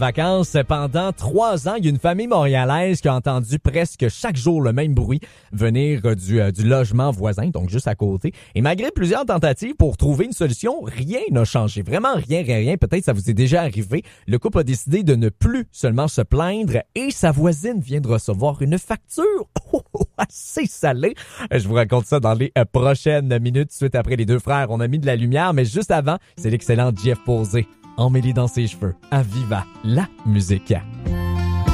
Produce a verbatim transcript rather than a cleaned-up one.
Vacances pendant trois ans, il y a une famille montréalaise qui a entendu presque chaque jour le même bruit venir du, euh, du logement voisin, donc juste à côté. Et malgré plusieurs tentatives pour trouver une solution, rien n'a changé. Vraiment rien, rien, rien. Peut-être ça vous est déjà arrivé. Le couple a décidé de ne plus seulement se plaindre et sa voisine vient de recevoir une facture assez salée. Je vous raconte ça dans les prochaines minutes. Suite après les deux frères, on a mis de la lumière, mais juste avant, c'est l'excellent Jeff Posey. Emmêlé dans ses cheveux, à Viva la musique.